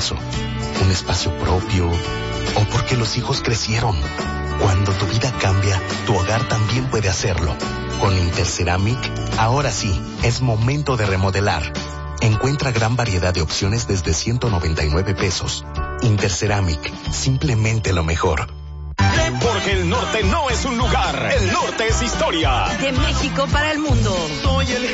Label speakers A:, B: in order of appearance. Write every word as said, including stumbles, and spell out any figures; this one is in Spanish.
A: descanso, un espacio propio o porque los hijos crecieron. Cuando tu vida cambia, tu hogar también puede hacerlo. Con Interceramic, ahora sí, es momento de remodelar. Encuentra gran variedad de opciones desde ciento noventa y nueve pesos. Interceramic, simplemente lo mejor.
B: Porque el norte no es un lugar, el norte es historia.
C: De México para el mundo.
B: Soy el